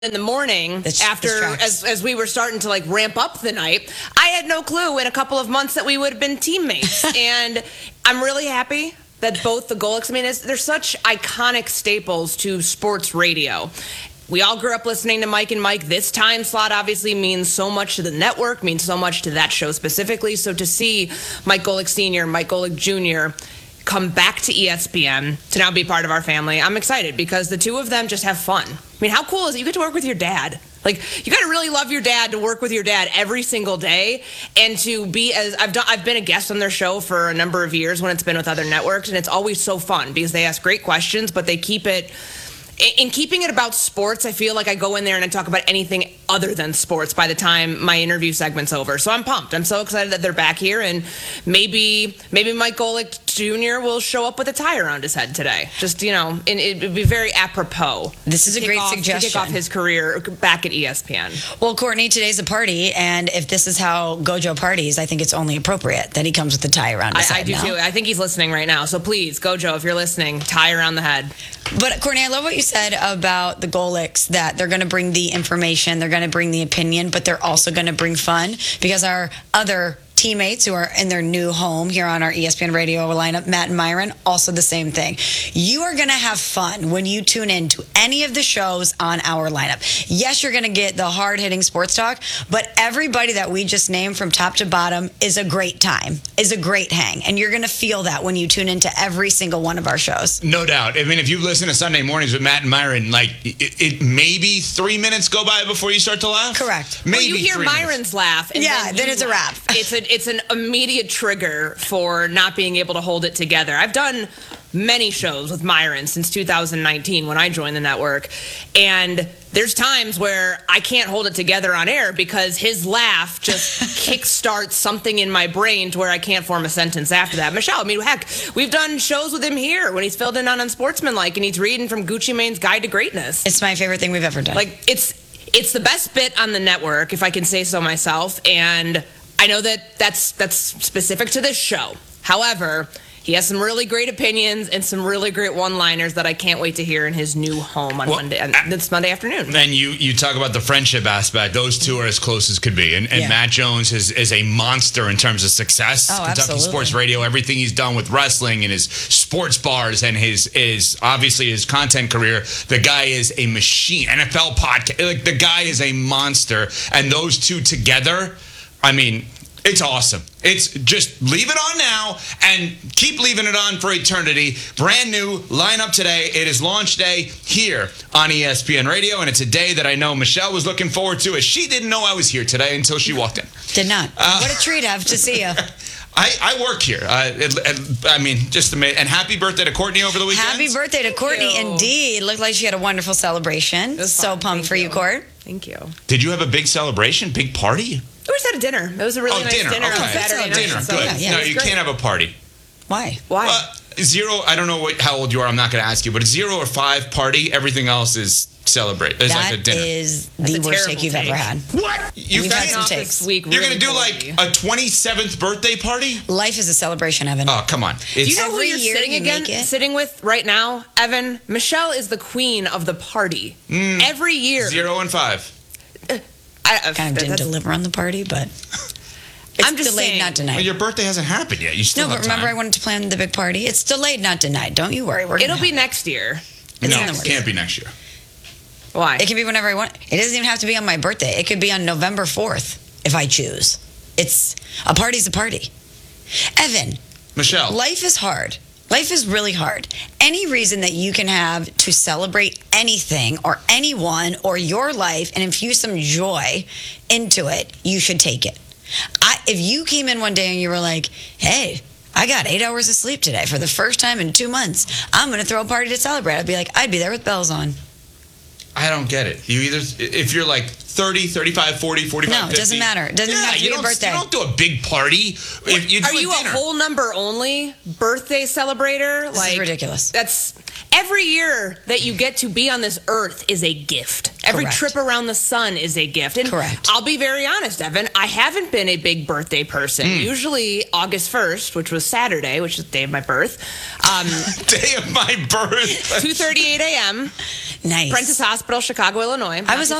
in the morning as we were starting to like ramp up the night, I had no clue in a couple of months that we would have been teammates. And I'm really happy that both the Golics, they're such iconic staples to sports radio. We all grew up listening to Mike and Mike. This time slot obviously means so much to the network, means so much to that show specifically. So to see Mike Golic Sr., Mike Golic Jr. come back to ESPN to now be part of our family, I'm excited because the two of them just have fun. How cool is it? You get to work with your dad. Like, you got to really love your dad to work with your dad every single day, and to be I've been a guest on their show for a number of years when it's been with other networks, and it's always so fun because they ask great questions, but they keep it. In keeping it about sports, I feel like I go in there and I talk about anything other than sports by the time my interview segment's over. So I'm pumped. I'm so excited that they're back here, and maybe Mike Golic Jr. will show up with a tie around his head today. Just, and it'd be very apropos. This is a great suggestion. To kick off his career back at ESPN. Well, Courtney, today's a party, and if this is how Gojo parties, I think it's only appropriate that he comes with a tie around his head. I do too. I think he's listening right now. So please, Gojo, if you're listening, tie around the head. But Courtney, I love what you said about the Golics, that they're going to bring the information, they're going to bring the opinion, but they're also going to bring fun, because our other teammates who are in their new home here on our ESPN radio lineup, Matt and Myron, also the same thing. You are going to have fun when you tune in to any of the shows on our lineup. Yes, you're going to get the hard-hitting sports talk, but everybody that we just named from top to bottom is a great time, is a great hang, and you're going to feel that when you tune into every single one of our shows. No doubt. If you listen to Sunday mornings with Matt and Myron, it maybe 3 minutes go by before you start to laugh? Correct. Maybe you hear Myron's laugh, and then it's a wrap. It's an immediate trigger for not being able to hold it together. I've done many shows with Myron since 2019 when I joined the network, and there's times where I can't hold it together on air because his laugh just kickstarts something in my brain to where I can't form a sentence after that. Michelle, heck, we've done shows with him here when he's filled in on Unsportsmanlike and he's reading from Gucci Mane's Guide to Greatness. It's my favorite thing we've ever done. It's the best bit on the network, if I can say so myself, and I know that that's specific to this show. However, he has some really great opinions and some really great one-liners that I can't wait to hear in his new home on this Monday afternoon. And you talk about the friendship aspect. Those two are as close as could be. And Matt Jones is a monster in terms of success. Oh, Kentucky absolutely. Sports Radio, everything he's done with wrestling and his sports bars and his obviously his content career. The guy is a machine. NFL podcast. The guy is a monster. And those two together, it's awesome. It's just leave it on now and keep leaving it on for eternity. Brand new lineup today. It is launch day here on ESPN Radio, and it's a day that I know Michelle was looking forward to, as she didn't know I was here today until she walked in. Did not. What a treat, Ev, to see you. I work here. Just amazing. And happy birthday to Courtney over the weekend. Happy birthday to Courtney, indeed. Looked like she had a wonderful celebration. So pumped for you, Court. Thank you. Did you have a big celebration, big party? We just had a dinner. It was a really nice dinner on Saturday night. Dinner. So Good. No, you can't have a party. Why? Zero, I don't know how old you are. I'm not going to ask you, but a 0 or 5 party, everything else is celebrate. It's like a dinner. That is the worst take you've ever had. What? We've had some takes. You're going to do like a 27th birthday party? Life is a celebration, Evan. Oh, come on. Do you know who you're sitting with right now, Evan? Michelle is the queen of the party. Every year. 0 and 5. I kind of didn't deliver on the party, but it's delayed, saying, not denied. Well, your birthday hasn't happened yet. You still have but remember time. I wanted to plan the big party. It's delayed, not denied. Don't you worry. It'll be next year. It can't be next year. Why? It can be whenever I want. It doesn't even have to be on my birthday. It could be on November 4th if I choose. It's a party's a party. Evan. Michelle. Life is hard. Life is really hard. Any reason that you can have to celebrate anything or anyone or your life and infuse some joy into it, you should take it. If you came in one day and you were like, hey, I got 8 hours of sleep today for the first time in 2 months, I'm going to throw a party to celebrate. I'd be like, I'd be there with bells on. I don't get it. If you're like 30, 35, 40, 45, No, it 50, doesn't matter. It doesn't have to be your birthday. You don't do a big party. Are you a whole number only birthday celebrator? This is ridiculous. That's every year that you get to be on this earth is a gift. Every trip around the sun is a gift. And correct. I'll be very honest, Evan. I haven't been a big birthday person. Usually August 1st, which was Saturday, which is the day of my birth. Day of my birth. 2:38 a.m. Nice. Prentice Hospital, Chicago, Illinois. I was